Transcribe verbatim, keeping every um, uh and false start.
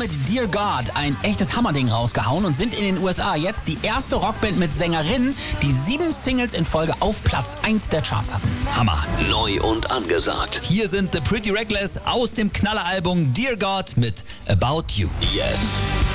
mit Dear God ein echtes Hammerding rausgehauen und sind in den U S A jetzt die erste Rockband mit Sängerinnen, die sieben Singles in Folge auf Platz eins der Charts hatten. Hammer. Neu und angesagt. Hier sind The Pretty Reckless aus dem Knalleralbum Dear God mit About You. Jetzt.